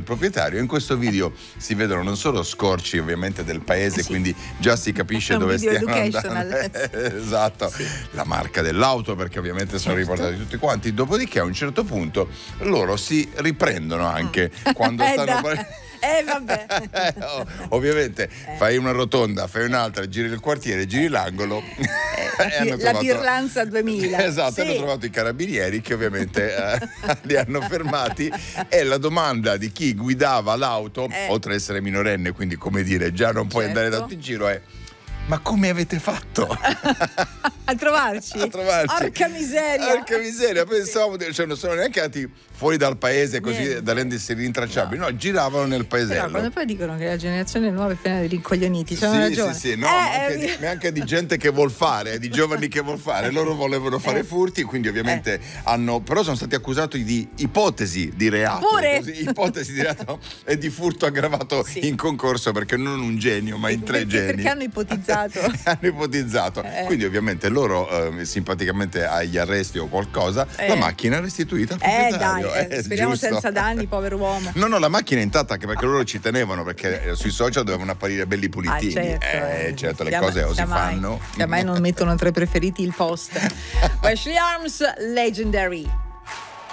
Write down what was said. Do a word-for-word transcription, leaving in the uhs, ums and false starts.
proprietario. In questo video si vedono non solo scorci ovviamente del paese, eh sì. quindi già si capisce dove stiamo andando. Esatto, sì. La marca dell'auto, perché ovviamente certo. sono riportati tutti quanti. Dopodiché a un certo punto loro si riprendono anche mm. quando eh stanno Eh vabbè. oh, ovviamente eh. fai una rotonda, fai un'altra, giri il quartiere, giri l'angolo. Eh, la, la Birlanza duemila. Esatto, sì. hanno trovato i carabinieri che ovviamente eh, li hanno fermati, e la domanda di chi guidava l'auto, eh. oltre ad essere minorenne, quindi come dire già non puoi certo. andare tanto in giro, è: ma come avete fatto a trovarci? A trovarci. Porca miseria. Porca miseria, pensavamo, cioè non sono neanche andati fuori dal paese così Niente. da rendersi rintracciabili, no. no, giravano nel paesello. Però quando poi dicono che la generazione nuova è piena di rincoglioniti, c'hanno sì, ragione. Sì, sì, no, eh, ma, anche eh, di, ma anche di gente che vuol fare, di giovani che vuol fare, loro volevano fare eh. furti, quindi ovviamente eh. hanno, però sono stati accusati di ipotesi di reato. Pure? Così, ipotesi di reato e di furto aggravato sì. in concorso, perché non un genio, ma in tre perché, geni. Perché hanno ipotizzato. hanno ipotizzato. Eh. Quindi ovviamente loro eh, simpaticamente agli arresti o qualcosa, eh. la macchina è restituita al proprietario. Eh dai, eh, speriamo giusto. senza danni, povero uomo. No, no, la macchina è intatta, anche perché loro ci tenevano, perché sui social dovevano apparire belli pulitini. Ah, certo, eh, certo, le chiama, cose o si mai, fanno. Che mai non mettono tra i preferiti il post. Wesley Arms, Legendary.